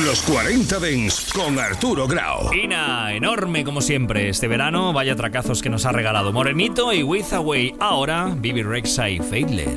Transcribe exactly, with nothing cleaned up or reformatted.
Los cuarenta Dance con Arturo Grau. Ina, enorme como siempre este verano. Vaya tracazos que nos ha regalado Morenito y With Away. Ahora, Bibi Rexha y Faithless.